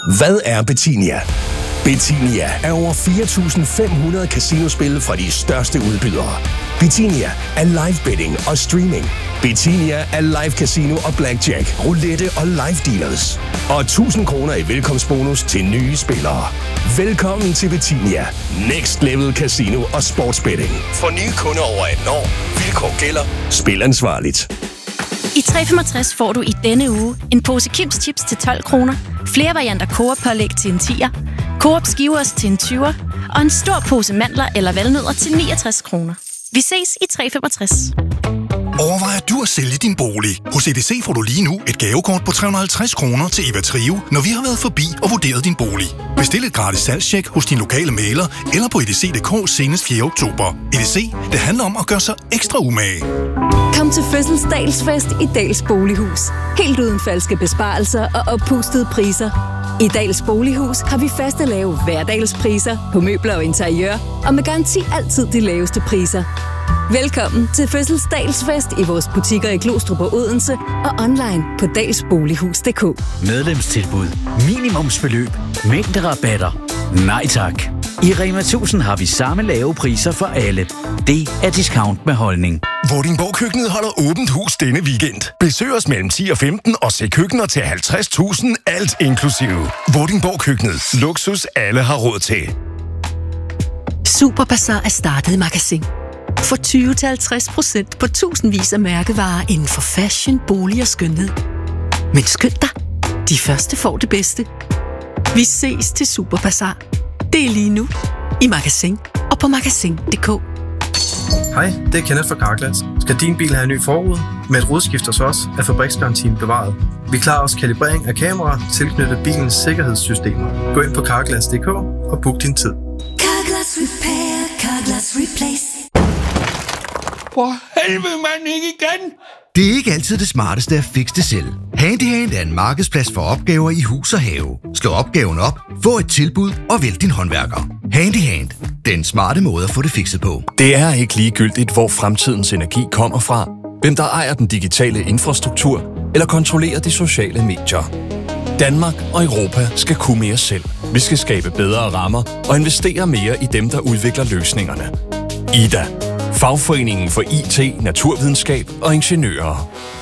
Hvad er Betinia? Betinia er over 4.500 casinospil fra de største udbydere. Betinia er live betting og streaming. Betinia er live casino og blackjack, roulette og live dealers. Og 1.000 kroner i velkomstbonus til nye spillere. Velkommen til Betinia. Next level casino og sportsbetting. For nye kunder over 18 år. Vilkår gælder. Spil ansvarligt. I 365 får du i denne uge en pose Kims Chips til 12 kroner, flere varianter Coop-pålæg til en 10'er, Coop Skivers til en 20'er og en stor pose mandler eller valnødder til 69 kroner. Vi ses i 365. Overvejer du at sælge din bolig? Hos EDC får du lige nu et gavekort på 350 kroner til Eva Trio, når vi har været forbi og vurderet din bolig. Bestil et gratis salgstjek hos din lokale mægler eller på edc.dk senest 4. oktober. EDC, det handler om at gøre sig ekstra umage. Kom til fødselsdagsfest i Dals Bolighus. Helt uden falske besparelser og oppustede priser. I Dals Bolighus har vi faste lave hverdagspriser på møbler og interiør, og med garanti altid de laveste priser. Velkommen til fødselsdagsfest i vores butikker i Glostrup og Odense og online på dalsbolighus.dk. Medlemstilbud, minimumsbeløb, mængderabatter. Nej tak. I Rema 1000 har vi samme lave priser for alle. Det er discount med holdning. Vordingborg Køkkenet holder åbent hus denne weekend. Besøg os mellem 10 og 15 og se køkkener til 50.000, alt inklusive. Vordingborg Køkkenet. Luksus alle har råd til. Superbazar er startet i Magasin. For 20-50% på tusindvis af mærkevarer inden for fashion, bolig og skønhed. Men skynd dig, de første får det bedste. Vi ses til Superbazar. Det er lige nu i Magasin og på magasin.dk. Hej, det er Kenneth fra Carglass. Skal din bil have en ny forrude? Med et rodskift hos os er fabriksgarantien bevaret. Vi klarer også kalibrering af kameraer tilknyttet bilens sikkerhedssystemer. Gå ind på carglass.dk og book din tid. Carglass Repair, Carglass Replace. For helvede, mand, ikke igen! Det er ikke altid det smarteste at fikse det selv. Handyhand er en markedsplads for opgaver i hus og have. Slå opgaven op, få et tilbud og vælg din håndværker. Handyhand. Den smarte måde at få det fikset på. Det er ikke ligegyldigt, hvor fremtidens energi kommer fra, hvem der ejer den digitale infrastruktur eller kontrollerer de sociale medier. Danmark og Europa skal kunne mere selv. Vi skal skabe bedre rammer og investere mere i dem, der udvikler løsningerne. IDA. Fagforeningen for IT, naturvidenskab og ingeniører.